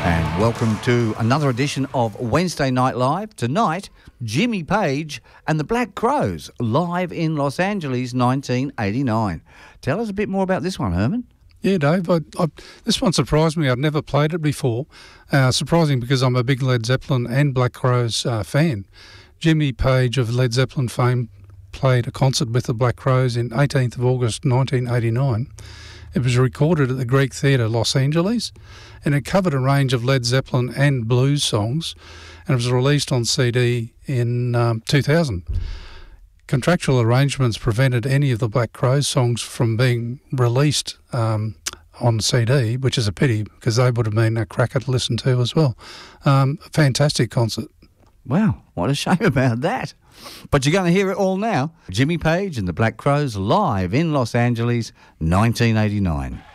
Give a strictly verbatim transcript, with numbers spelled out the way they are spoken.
And welcome to another edition of Wednesday Night Live. Tonight, Jimmy Page and the Black Crowes, live in Los Angeles, nineteen eighty-nine. Tell us a bit more about this one, Herman. Yeah, Dave, I, I, this one surprised me. I'd never played it before. Uh, surprising because I'm a big Led Zeppelin and Black Crowes uh, fan. Jimmy Page of Led Zeppelin fame played a concert with the Black Crowes in eighteenth of August nineteen eighty-nine. It was recorded at the Greek Theatre, Los Angeles, and it covered a range of Led Zeppelin and blues songs, and it was released on C D in um, two thousand. Contractual arrangements prevented any of the Black Crowes songs from being released um, on C D, which is a pity because they would have been a cracker to listen to as well. Um, a fantastic concert. Wow, what a shame about that. But you're going to hear it all now. Jimmy Page and the Black Crowes live in Los Angeles, nineteen eighty-nine.